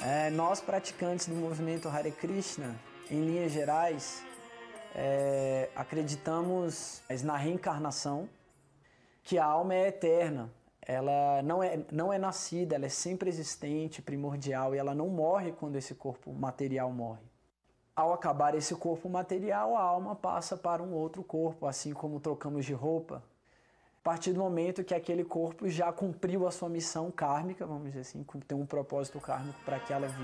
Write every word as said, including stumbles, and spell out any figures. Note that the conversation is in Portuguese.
É, nós, praticantes do movimento Hare Krishna, em linhas gerais, é, acreditamos na reencarnação, que a alma é eterna, ela não é, não é nascida, ela é sempre existente, primordial, e ela não morre quando esse corpo material morre. Ao acabar esse corpo material, a alma passa para um outro corpo, assim como trocamos de roupa. A partir do momento que aquele corpo já cumpriu a sua missão kármica, vamos dizer assim, tem um propósito kármico para aquela vida.